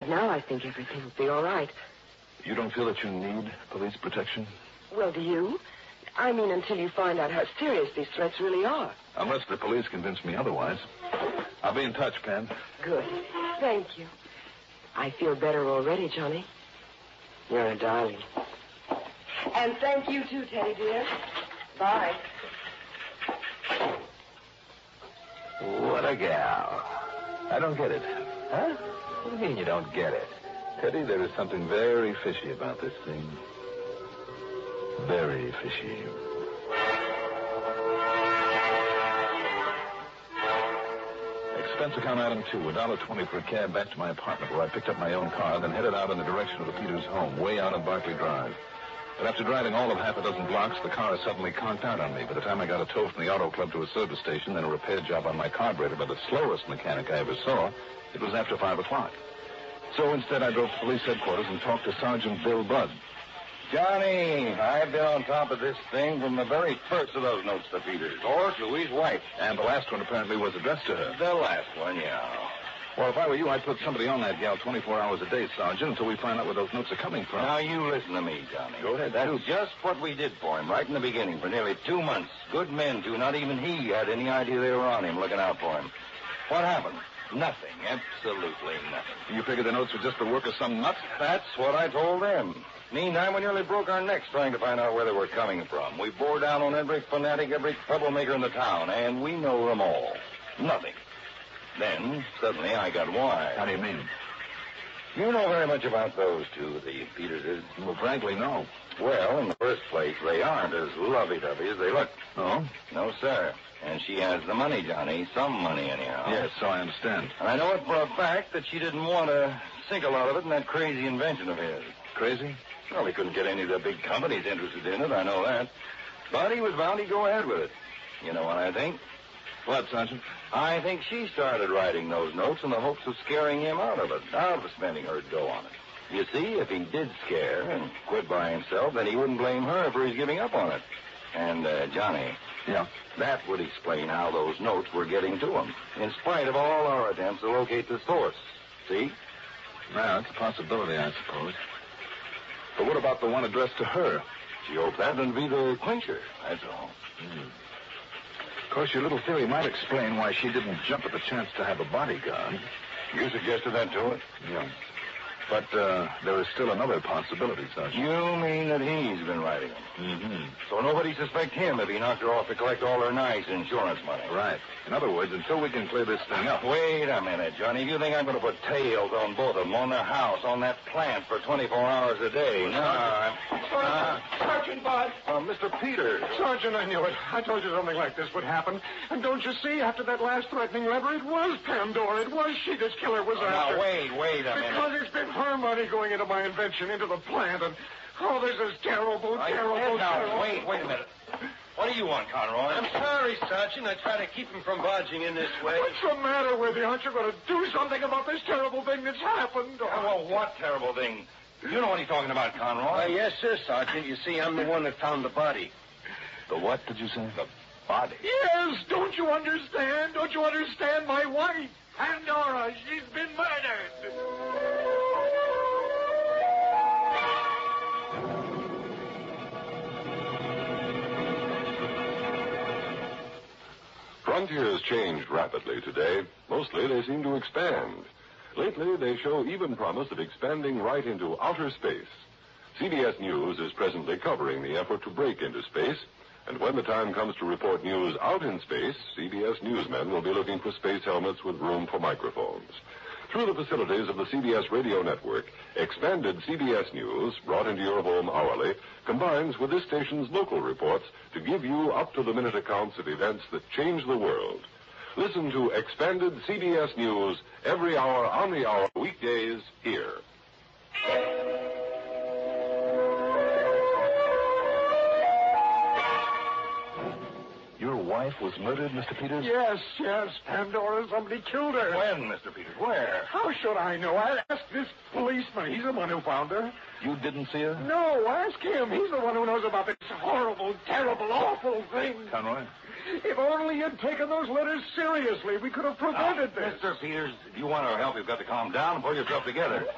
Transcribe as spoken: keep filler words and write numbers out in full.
now, I think everything will be all right. You don't feel that you need police protection? Well, do you? I mean, until you find out how serious these threats really are. Unless the police convince me otherwise. I'll be in touch, Pam. Good. Thank you. I feel better already, Johnny. You're a darling. And thank you, too, Teddy, dear. Bye. What a gal. I don't get it. Huh? What do you mean you don't get it? Teddy, there is something very fishy about this thing. Very fishy. Expense account item two, one dollar twenty for a cab back to my apartment where I picked up my own car, then headed out in the direction of the Peters home, way out on Barclay Drive. But after driving all of half a dozen blocks, the car suddenly conked out on me. By the time I got a tow from the auto club to a service station, then a repair job on my carburetor by the slowest mechanic I ever saw, it was after five o'clock. So instead, I drove to police headquarters and talked to Sergeant Bill Budd. Johnny, I've been on top of this thing from the very first of those notes to Peters, or to his wife. And the last one apparently was addressed to her. The last one, yeah. Well, if I were you, I'd put somebody on that gal twenty-four hours a day, Sergeant, until we find out where those notes are coming from. Now, you listen to me, Johnny. Go ahead. That's shoot. just what we did for him right in the beginning for nearly two months. Good men, too. Not even he had any idea they were on him, looking out for him. What happened? Nothing. Absolutely nothing. You figured the notes were just the work of some nut? That's what I told them. Meantime, we nearly broke our necks trying to find out where they were coming from. We bore down on every fanatic, every troublemaker in the town, and we know them all. Nothing. Then, suddenly, I got wise. How do you mean? You know very much about those two, the Peterses. Well, frankly, no. Well, in the first place, they aren't as lovey-dovey as they look. Oh? No, sir. And she has the money, Johnny. Some money, anyhow. Yes, so I understand. And I know it for a fact that she didn't want to sink a lot of it in that crazy invention of his. Crazy? Well, he couldn't get any of the big companies interested in it, I know that. But he was bound he'd go ahead with it. You know what I think? What, Sergeant? I think she started writing those notes in the hopes of scaring him out of it, out of spending her dough on it. You see, if he did scare and quit by himself, then he wouldn't blame her for his giving up on it. And, uh, Johnny... Yeah? That would explain how those notes were getting to him, in spite of all our attempts to locate the source. See? Well, it's a possibility, I suppose. But what about the one addressed to her? She hoped that would be the clincher, that's all. Mm. Of course, your little theory might explain why she didn't jump at the chance to have a bodyguard. You suggested that to her? Yeah. But uh, there is still another possibility, Sergeant. You mean that he's been writing them? Mm-hmm. So nobody suspect him if he knocked her off to collect all her nice insurance money? Right. In other words, until we can clear this thing up... Wait a minute, Johnny. You think I'm going to put tails on both of them, on their house, on that plant for twenty-four hours a day? No, I'm... Uh, Sergeant Budd. Uh, Mister Peters. Sergeant, I knew it. I told you something like this would happen. And don't you see, after that last threatening letter, it was Pandora. It was she this killer was Oh, after. now, wait, wait a minute. Because it's been her money going into my invention, into the plant, and... Oh, this is terrible, I terrible, said now, terrible. wait, wait a minute. What do you want, Conroy? I'm sorry, Sergeant. I try to keep him from barging in this way. What's the matter with you? Aren't you going to do something about this terrible thing that's happened? Oh, well, what terrible thing? You know what he's talking about, Conroy. Uh, yes, sir, Sergeant. You see, I'm the one that found the body. The what, did you say? The body. Yes, don't you understand? Don't you understand? My wife, Pandora, she's been murdered. Frontiers changed rapidly today. Mostly they seem to expand. Lately, they show even promise of expanding right into outer space. C B S News is presently covering the effort to break into space, and when the time comes to report news out in space, C B S newsmen will be looking for space helmets with room for microphones. Through the facilities of the C B S radio network, expanded C B S News, brought into your home hourly, combines with this station's local reports to give you up-to-the-minute accounts of events that change the world. Listen to expanded C B S News every hour on the hour weekdays here. Your wife was murdered, Mister Peters? Yes, yes, Pandora. Somebody killed her. When, Mister Peters? Where? How should I know? I asked this policeman. He's the one who found her. You didn't see her? No, ask him. He's the one who knows about this horrible, terrible, awful thing. Conroy? If only you'd taken those letters seriously, we could have prevented Now, this. Mister Peters, if you want our help, you've got to calm down and pull yourself together.